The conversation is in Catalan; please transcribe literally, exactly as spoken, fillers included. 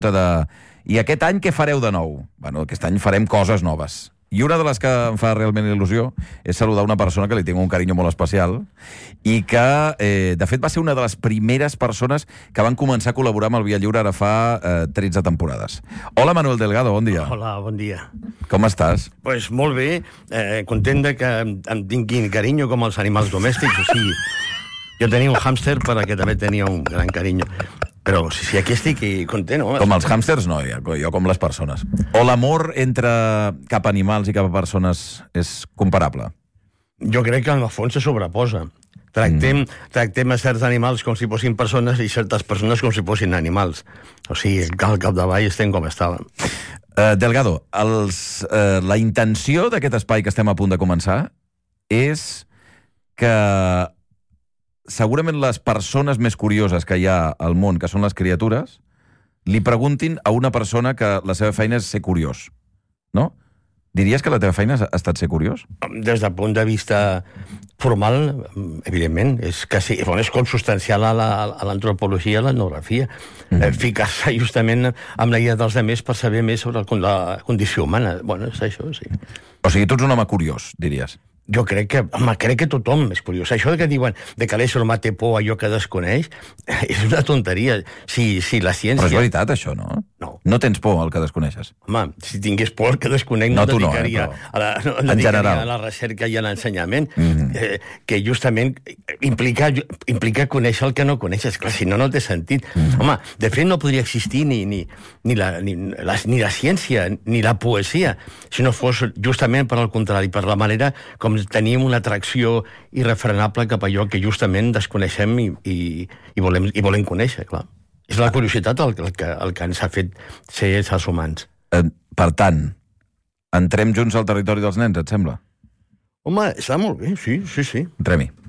De... I aquest any què fareu de nou? Bueno, aquest any farem coses noves. I una de les que em fa realment il·lusió és saludar una persona que li tinc un carinyo molt especial i que, eh, de fet, va ser una de les primeres persones que van començar a col·laborar amb el Via Lliure ara fa eh, tretze temporades. Hola, Manuel Delgado, bon dia. Hola, bon dia. Com estàs? Pues molt bé, eh, content de que em tinguin carinyo com els animals domèstics, o sigui, jo tenia un hàmster perquè també tenia un gran carinyo. Però si, si aquí estic i content, home. Com els hàmsters, no, jo com les persones. O l'amor entre cap a animals i cap a persones és comparable? Jo crec que en el fons se sobreposa. Tractem, mm. tractem a certs animals com si fossin persones i certes persones com si fossin animals. O sigui, al capdavall estem com estàvem. Uh, Delgado, els, uh, la intenció d'aquest espai que estem a punt de començar és que segurament les persones més curioses que hi ha al món, que són les criatures, li preguntin a una persona que la seva feina és ser curiós, no? Diries que la teva feina ha estat ser curiós? Des del punt de vista formal, evidentment, és, quasi, bueno, és consubstancial a l'antropologia, a l'etnografia. Mm. Eh, Ficar-se justament amb la idea dels altres per saber més sobre la condició humana. Bueno, és això, sí. O sigui, tu ets un home curiós, diries? Jo crec que, home, crec que tothom és curiós. Això que diuen de que l'ésser humà té por a allò que desconeix és una tonteria. Si, si la ciència... Però és veritat, això, no? No. No tens por al que desconeixes? Home, si tingués por al que desconec no, no dedicaria, no, eh, però... a, la, no, en dedicaria general. a la recerca i a l'ensenyament, mm-hmm. eh, que justament implica, implica conèixer el que no coneixes. Clar, si no, no té sentit. Mm-hmm. Home, de fet no podria existir ni, ni, ni, la, ni, la, ni la ciència ni la poesia si no fos justament per al contrari, per la manera com tenim una atracció irrefrenable cap a allò que justament desconeixem i, i, i, volem, i volem conèixer, clar. És la curiositat el, el, que, el que ens ha fet ser éssers humans. Eh, per tant, entrem junts al territori dels nens, et sembla? Home, està molt bé, sí, sí, sí. Entrem-hi.